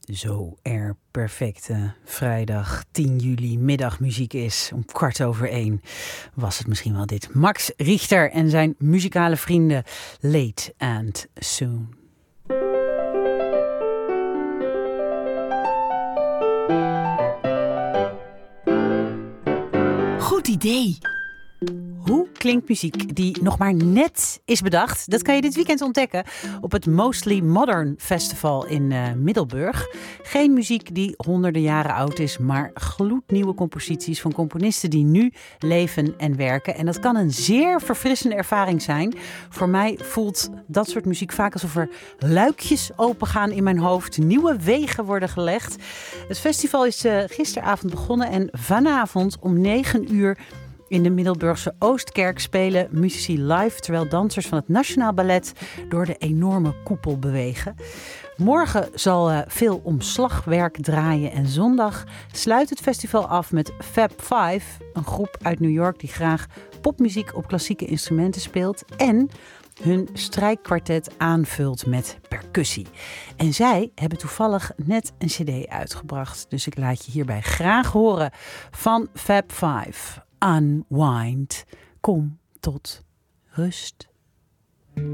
Zo er perfecte vrijdag 10 juli middagmuziek is om 1:15, was het misschien wel dit. Max Richter en zijn muzikale vrienden Late and Soon. Goed idee! Hoe klinkt muziek die nog maar net is bedacht? Dat kan je dit weekend ontdekken op het Mostly Modern Festival in Middelburg. Geen muziek die honderden jaren oud is, maar gloednieuwe composities van componisten die nu leven en werken. En dat kan een zeer verfrissende ervaring zijn. Voor mij voelt dat soort muziek vaak alsof er luikjes opengaan in mijn hoofd. Nieuwe wegen worden gelegd. Het festival is gisteravond begonnen en vanavond om 9 uur... in de Middelburgse Oostkerk spelen muzici live, terwijl dansers van het Nationaal Ballet door de enorme koepel bewegen. Morgen zal veel omslagwerk draaien en zondag sluit het festival af met Fab Five, een groep uit New York die graag popmuziek op klassieke instrumenten speelt en hun strijkkwartet aanvult met percussie. En zij hebben toevallig net een cd uitgebracht, dus ik laat je hierbij graag horen van Fab Five. Unwind. Kom tot rust.